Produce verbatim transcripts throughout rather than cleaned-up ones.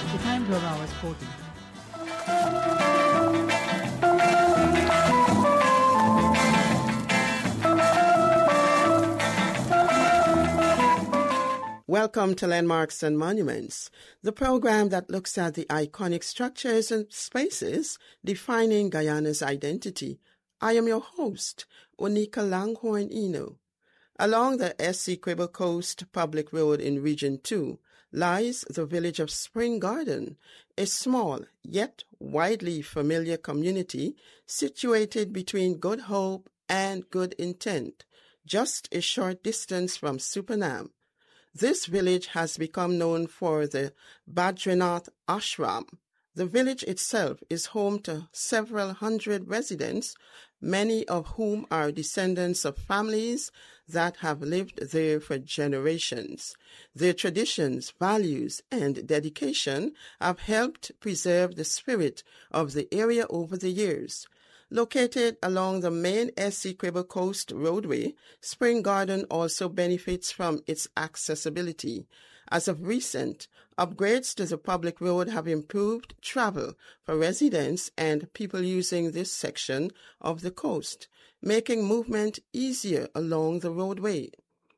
The time twelve hours forty. Welcome to Landmarks and Monuments, the program that looks at the iconic structures and spaces defining Guyana's identity. I am your host, Onika Langhorne Eno. Along the Essequibo Coast Public Road in Region two lies the village of Spring Garden, a small yet widely familiar community situated between Good Hope and Good Intent, just a short distance from Supernam. This village has become known for the Badrinath Ashram. The village itself is home to several hundred residents, many of whom are descendants of families that have lived there for generations. Their traditions, values, and dedication have helped preserve the spirit of the area over the years. Located along the main Essequibo Coast roadway, Spring Garden also benefits from its accessibility. As of recent, upgrades to the public road have improved travel for residents and people using this section of the coast, making movement easier along the roadway.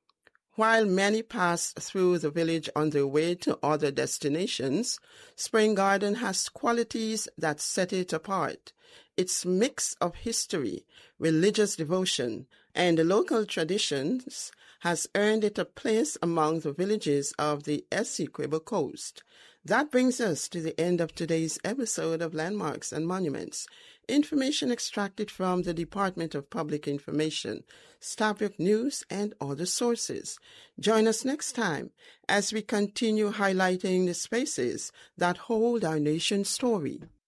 While many pass through the village on their way to other destinations, Spring Garden has qualities that set it apart. Its mix of history, religious devotion, and local traditions has earned it a place among the villages of the Essequibo Coast. That brings us to the end of today's episode of Landmarks and Monuments. Information extracted from the Department of Public Information, Stabroek News, and other sources. Join us next time as we continue highlighting the spaces that hold our nation's story.